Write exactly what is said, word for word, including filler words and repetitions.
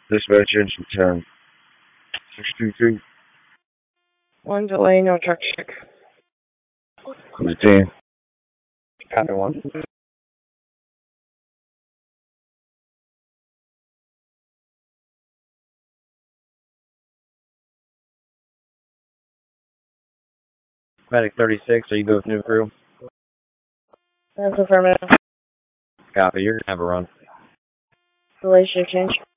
Dispatch engine ten. six two two. One delay, no truck check. Routine. Copy one. Medic thirty-six, are you good with new crew? That's affirmative. Copy, you're gonna have a run. Delay shift change.